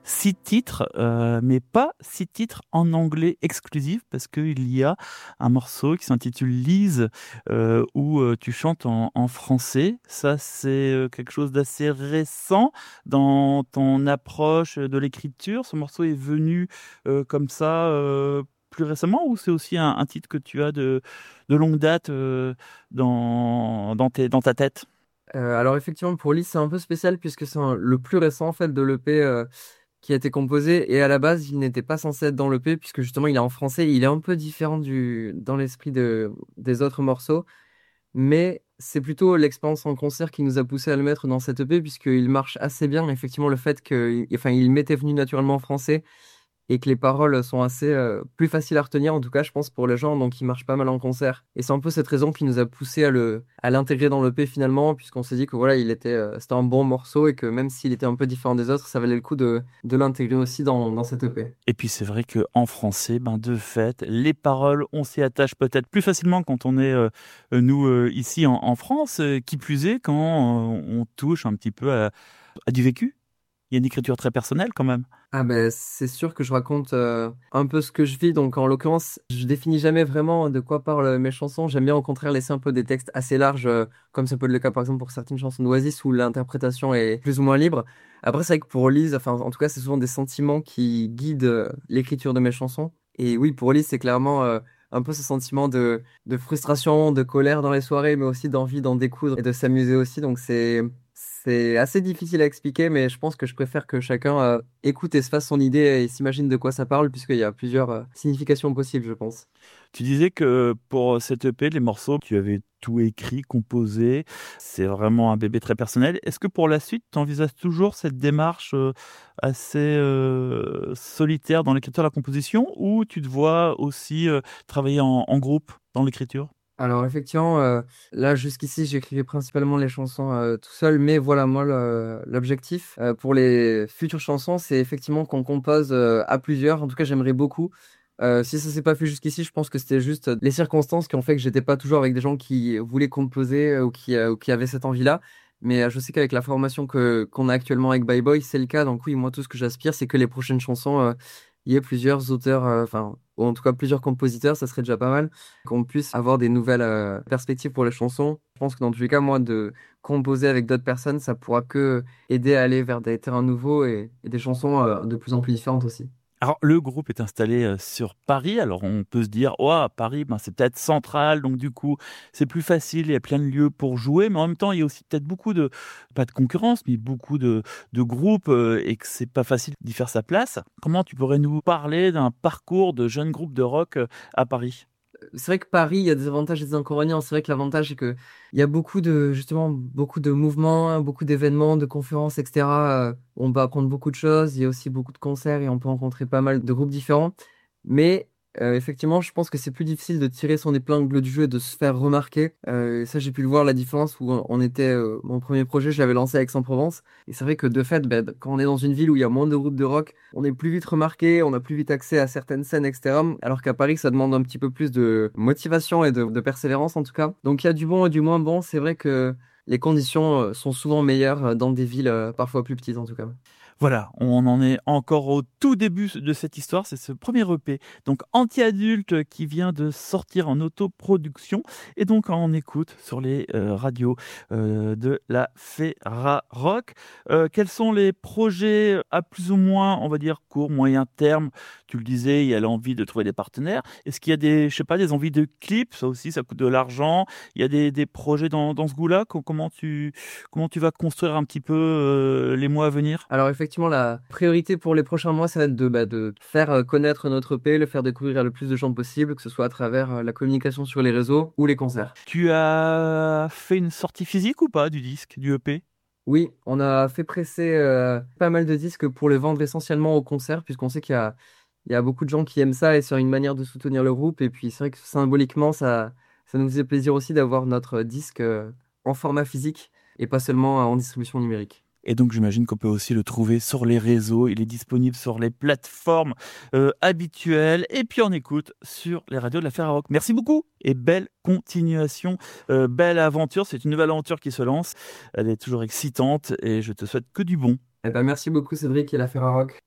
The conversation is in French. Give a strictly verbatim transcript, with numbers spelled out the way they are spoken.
six titres, euh, mais pas six titres en anglais exclusif, parce qu'il y a un morceau qui s'intitule Lise, euh, où euh, tu chantes en, en français. Ça, c'est euh, quelque chose d'assez récent dans ton approche de l'écriture. Ce morceau est venu euh, comme ça euh, plus récemment, ou c'est aussi un, un titre que tu as de, de longue date euh, dans, dans, tes- dans ta tête? Euh, alors effectivement, pour Lee, c'est un peu spécial puisque c'est un- le plus récent en fait de l'E P euh, qui a été composé et à la base, il n'était pas censé être dans l'E P puisque justement, il est en français, il est un peu différent du dans l'esprit de des autres morceaux, mais c'est plutôt l'expérience en concert qui nous a poussé à le mettre dans cette E P puisqu'il marche assez bien. Effectivement, le fait que, enfin, il m'était venu naturellement en français et que les paroles sont assez euh, plus faciles à retenir, en tout cas, je pense, pour les gens, donc il marche pas mal en concert. Et c'est un peu cette raison qui nous a poussé à le, à l'intégrer dans l'E P finalement, puisqu'on s'est dit que voilà, il était, euh, c'était un bon morceau et que même s'il était un peu différent des autres, ça valait le coup de, de l'intégrer aussi dans, dans cette E P. Et puis c'est vrai qu'en français, ben de fait, les paroles, on s'y attache peut-être plus facilement quand on est, euh, nous, euh, ici en, en France, euh, qui plus est quand euh, on touche un petit peu à, à du vécu. Il y a une écriture très personnelle quand même. Ah ben c'est sûr que je raconte euh, un peu ce que je vis, donc en l'occurrence, je définis jamais vraiment de quoi parlent mes chansons. J'aime bien au contraire laisser un peu des textes assez larges, euh, comme ça peut être le cas par exemple pour certaines chansons d'Oasis où l'interprétation est plus ou moins libre. Après c'est vrai que pour Lise, enfin en tout cas c'est souvent des sentiments qui guident euh, l'écriture de mes chansons. Et oui, pour Lise c'est clairement euh, un peu ce sentiment de, de frustration, de colère dans les soirées, mais aussi d'envie d'en découdre et de s'amuser aussi. Donc c'est c'est assez difficile à expliquer, mais je pense que je préfère que chacun euh, écoute et se fasse son idée et s'imagine de quoi ça parle, puisqu'il y a plusieurs euh, significations possibles, je pense. Tu disais que pour cette E P, les morceaux, tu avais tout écrit, composé. C'est vraiment un bébé très personnel. Est-ce que pour la suite, tu envisages toujours cette démarche euh, assez euh, solitaire dans l'écriture de la composition, ou tu te vois aussi euh, travailler en, en groupe dans l'écriture? Alors effectivement, euh, là jusqu'ici j'écrivais principalement les chansons euh, tout seul, mais voilà moi le- l'objectif euh, pour les futures chansons, c'est effectivement qu'on compose euh, à plusieurs. En tout cas, j'aimerais beaucoup. Euh, si ça s'est pas fait jusqu'ici, je pense que c'était juste les circonstances qui ont fait que j'étais pas toujours avec des gens qui voulaient composer euh, ou qui, euh, ou qui avaient cette envie-là. Mais euh, je sais qu'avec la formation que qu'on a actuellement avec Bye Boy, c'est le cas. Donc oui, moi tout ce que j'aspire, c'est que les prochaines chansons, euh, il y ait plusieurs auteurs, euh, enfin ou en tout cas plusieurs compositeurs, ça serait déjà pas mal qu'on puisse avoir des nouvelles euh, perspectives pour les chansons. Je pense que dans tous les cas, moi, de composer avec d'autres personnes, ça pourra que aider à aller vers des terrains nouveaux et, et des chansons euh, de plus en plus différentes aussi. Alors, le groupe est installé euh, sur Paris. Alors, on peut se dire, oh, Paris, ben, c'est peut-être central, donc du coup, c'est plus facile, il y a plein de lieux pour jouer, mais en même temps, il y a aussi peut-être beaucoup de, pas de concurrence, mais beaucoup de, de groupes euh, et que c'est pas facile d'y faire sa place. Comment tu pourrais nous parler d'un parcours de jeunes groupes de rock euh, à Paris? C'est vrai que Paris, il y a des avantages et des inconvénients. C'est vrai que l'avantage, c'est que il y a beaucoup de, justement, beaucoup de mouvements, hein, beaucoup d'événements, de conférences, et cetera. Euh, on peut apprendre beaucoup de choses. Il y a aussi beaucoup de concerts et on peut rencontrer pas mal de groupes différents. Mais euh, effectivement, je pense que c'est plus difficile de tirer son épingle du jeu et de se faire remarquer. Euh, ça, j'ai pu le voir, la différence où on était, euh, mon premier projet, je l'avais lancé à Aix-en-Provence. Et c'est vrai que de fait, ben, quand on est dans une ville où il y a moins de groupes de rock, on est plus vite remarqué, on a plus vite accès à certaines scènes, et cetera. Alors qu'à Paris, ça demande un petit peu plus de motivation et de, de persévérance en tout cas. Donc il y a du bon et du moins bon. C'est vrai que les conditions euh, sont souvent meilleures euh, dans des villes euh, parfois plus petites en tout cas. Voilà, on en est encore au tout début de cette histoire, c'est ce premier E P, donc anti-adulte qui vient de sortir en autoproduction et donc on écoute sur les euh, radios euh, de la Ferra Rock. Euh, quels sont les projets à plus ou moins, on va dire, court, moyen terme? Tu le disais, il y a l'envie de trouver des partenaires. Est-ce qu'il y a des, je sais pas, des envies de clips? Ça aussi, ça coûte de l'argent. Il y a des, des projets dans, dans ce goût-là. Co- Comment tu, comment tu vas construire un petit peu euh, les mois à venir? Alors effectivement, la priorité pour les prochains mois, ça va être de, bah, de faire euh, connaître notre E P, le faire découvrir à le plus de gens possible, que ce soit à travers euh, la communication sur les réseaux ou les concerts. Tu as fait une sortie physique ou pas du disque, du E P? Oui, on a fait presser euh, pas mal de disques pour les vendre essentiellement au concert, puisqu'on sait qu'il y a, il y a beaucoup de gens qui aiment ça et c'est une manière de soutenir le groupe. Et puis c'est vrai que symboliquement, ça, ça nous faisait plaisir aussi d'avoir notre disque euh, en format physique et pas seulement euh, en distribution numérique. Et donc j'imagine qu'on peut aussi le trouver sur les réseaux. Il est disponible sur les plateformes euh, habituelles. Et puis on écoute sur les radios de la Ferrarock. Merci beaucoup et belle continuation, euh, belle aventure. C'est une nouvelle aventure qui se lance. Elle est toujours excitante et je te souhaite que du bon. Eh ben, merci beaucoup Cédric et la Ferrarock.